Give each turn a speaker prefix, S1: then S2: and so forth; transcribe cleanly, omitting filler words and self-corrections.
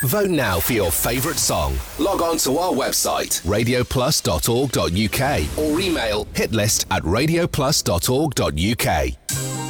S1: Vote now for your favourite song. Log on to our website, radioplus.org.uk, or email hitlist@radioplus.org.uk.